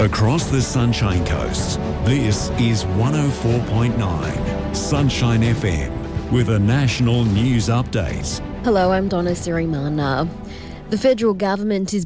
Across the Sunshine Coast, this is 104.9 Sunshine FM with a national news update. Hello, I'm Donna Sirimana. The federal government is